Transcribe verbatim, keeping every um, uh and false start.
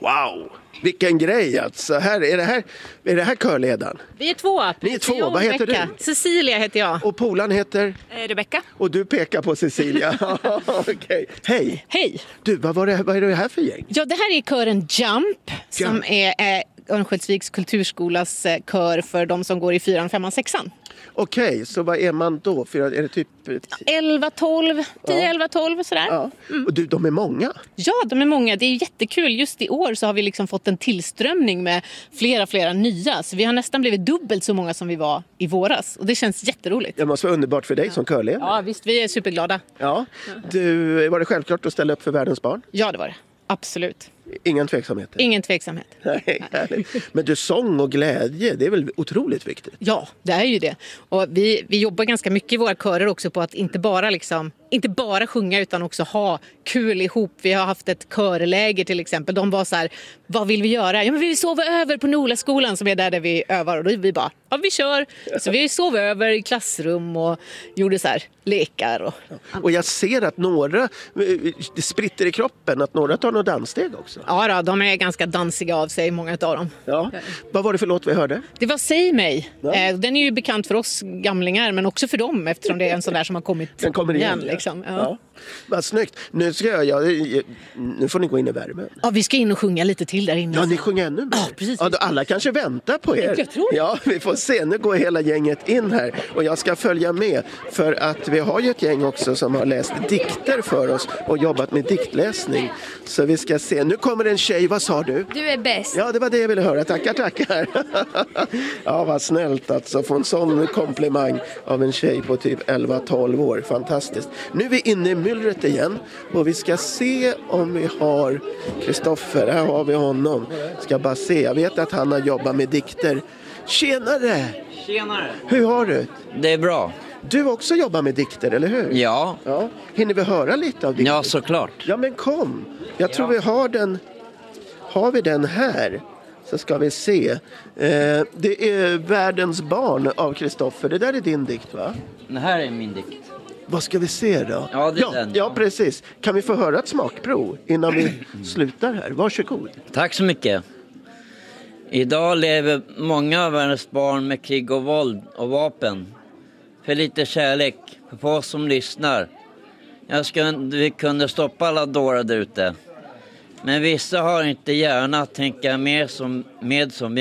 Wow, vilken grej alltså. Här, är, det här, är det här körledaren? Vi är två. Ni är två, vad heter Rebecca. du? Cecilia heter jag. Och polan heter? Eh, Rebecca. Och du pekar på Cecilia. Okay. Hej. Hej. Du, vad, var det, vad är det här för gäng? Ja, det här är kören Jump, Jump. som är eh, Örnsköldsviks kulturskolas eh, kör för de som går i fyran, femman, sexan. Okej, okay, så vad är man då? För är det typ elva, tolv, tio, elva, tolv sådär. Ja. Mm. Och du, de är många? Ja, de är många. Det är jättekul. Just i år så har vi liksom fått en tillströmning med flera, flera nya. Så vi har nästan blivit dubbelt så många som vi var i våras. Och det känns jätteroligt. Det måste vara underbart för dig ja. som körledare. Ja, visst. Vi är superglada. Ja. Du, var det självklart att ställa upp för världens barn? Ja, det var det. Absolut. Ingen tveksamhet? Ingen tveksamhet. Nej, härligt. Men du, sång och glädje, det är väl otroligt viktigt? Ja, det är ju det. Och vi, vi jobbar ganska mycket i våra körer också på att inte bara, liksom, inte bara sjunga utan också ha kul ihop. Vi har haft ett körläger till exempel. De var så här, vad vill vi göra? Ja, men vi vill sova över på Nolaskolan som är där, där vi övar. Och då vi bara, ja vi kör. Så vi sov över i klassrum och gjorde så här lekar. Och, och jag ser att några, det spritter i kroppen, att några tar några danssteg också. Ja då, de är ganska dansiga av sig, många av dem. Ja. Vad var det för låt vi hörde? Det var Säg mig. Ja. Den är ju bekant för oss gamlingar, men också för dem eftersom det är en sån där som har kommit Den kommer igen. igen liksom. Ja. Ja. Vad snyggt. Nu, ska jag, ja, nu får ni gå in i värmen. Ja, vi ska in och sjunga lite till där inne. Ja, ni sjunger ännu mer. Ja, precis. Ja, då alla kanske väntar på er. Jag tror det. Ja, vi får se. Nu går hela gänget in här. Och jag ska följa med. För att vi har ju ett gäng också som har läst dikter för oss. Och jobbat med diktläsning. Så vi ska se. Nu kommer en tjej. Vad sa du? Du är bäst. Ja, det var det jag ville höra. Tackar, tackar. Ja, vad snällt alltså. Få en sån komplimang av en tjej på typ elva tolv år. Fantastiskt. Nu är vi inne i myllret igen. Och vi ska se om vi har Kristoffer. Här har vi honom. Ska bara se. Jag vet att han har jobbat med dikter. Tjenare! Tjenare! Hur har du? Det är bra. Du också jobbar med dikter, eller hur? Ja. Ja. Hinner vi höra lite av dikter? Ja, såklart. Ja, men kom. Jag tror Ja. vi har den. Har vi den här? Så ska vi se. Eh, det är Världens barn av Kristoffer. Det där är din dikt, va? Det här är min dikt. Vad ska vi se då? Ja, det är ja, den. Ja, precis. Kan vi få höra ett smakprov innan vi slutar här? Varsågod. Tack så mycket. Idag lever många av världens barn med krig och våld och vapen. För lite kärlek, för oss som lyssnar. Jag önskar att vi kunde stoppa alla dårar där ute. Men vissa har inte gärna att tänka mer som, med som vi